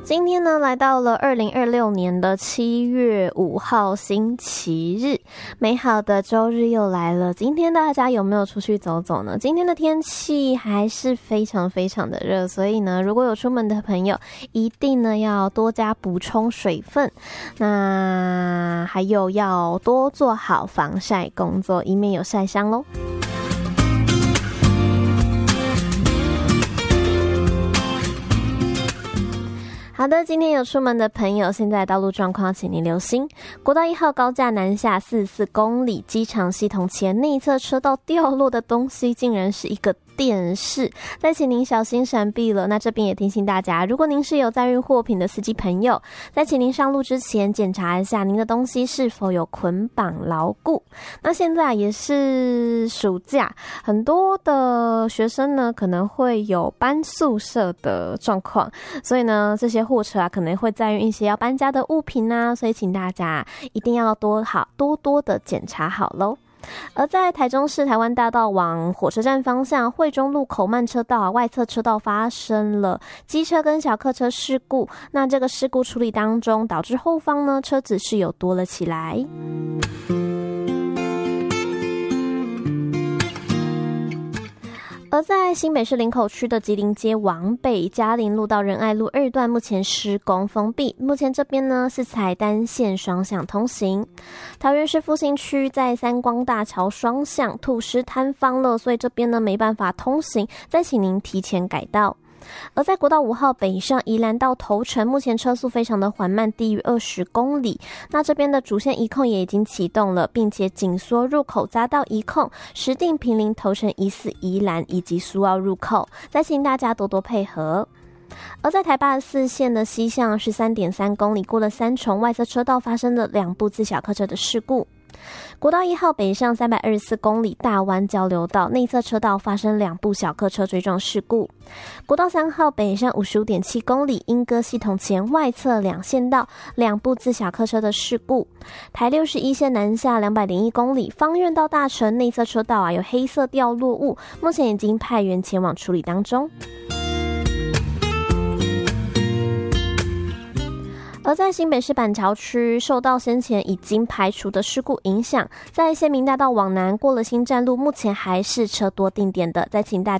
今天呢，来到了2026年的7月5号星期日，美好的周日又来了。今天大家有没有出去走走呢？今天的天气还是非常非常的热，所以呢，如果有出门的朋友，一定呢要多加补充水分，那还有要多做好防晒工作，以免有晒伤咯。好的，今天有出门的朋友，现在道路状况请您留心。国道1号高架南下44公里，机场系统前内侧车道掉落的东西，竟然是一个电视，再请您小心闪避了。那这边也提醒大家，如果您是有载运货品的司机朋友，在请您上路之前检查一下您的东西是否有捆绑牢固。那现在也是暑假，很多的学生呢可能会有搬宿舍的状况，所以呢这些货车啊可能会载运一些要搬家的物品啊，所以请大家一定要多多的检查好咯。而在台中市台湾大道往火车站方向惠中路口慢车道外侧车道发生了机车跟小客车事故，那这个事故处理当中，导致后方呢车子是有多了起来。而在新北市林口区的吉林街往北嘉陵路到仁爱路2段目前施工封闭，目前这边呢是采单线双向通行。桃园市复兴区在三光大桥双向土石坍方了，所以这边呢没办法通行，再请您提前改道。而在国道5号北上宜兰到头城，目前车速非常的缓慢，低于20公里。那这边的主线移控也已经启动了，并且紧缩入口匝道移控，石碇坪林头城疑似宜兰以及苏澳入口，再请大家多多配合。而在台84线的西向13.3公里，过了三重外侧车道发生了2部自小客车的事故。国道1号北上324公里大湾交流道内侧车道发生2部小客车追撞事故。国道3号北上55.7公里莺歌系统前外侧2线道2部自小客车的事故。台61线南下201公里芳苑到大城内侧车道有黑色掉落物，目前已经派员前往处理当中。而在新北市板桥区，受到先前已经排除的事故影响，在县民大道往南过了新站路，目前还是车多定点的，再请大